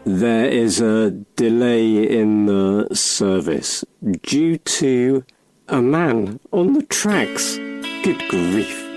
There is a delay in the service due to a man on the tracks. Good grief.